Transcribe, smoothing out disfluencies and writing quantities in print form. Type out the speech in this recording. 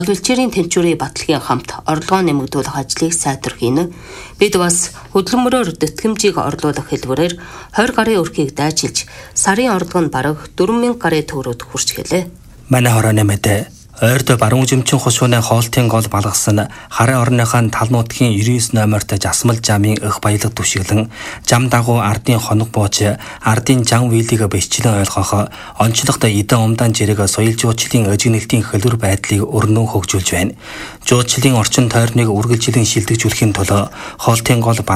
Улчирын тэнцвэрийн батлагийн хамт орлогоо нэмэгдүүлэх ажлыг сайтар хийнэ. Бид бас хөдөлмөрөөр тэтгэмжийг орлуулах хэлбэрээр 20 гарын өрхийг дайчилж, сарын орлого нь бараг 4000 гарын төгрөгөд хүрч гэлээ. Манай хорооны мэдээ ойрд баруун жимчин хушууны хоолтын гол балгасан харын орныхаа тал нутгийн 99 номерт жасмал жамын өх баялаг түшиглэн жам дагуу ардын хоног бууч ардын жан вилийг бэсчлэн ойлгох онцлогт эдэн умдан жирэг соёл жуучлалын өжигнэлтийн хөлбөр байдлыг өрнөн хөгжүүлж байна. Жуучлалын орчин тойрныг үргэлжлэн шилдэгжүүлэхийн тулд хоолтын гол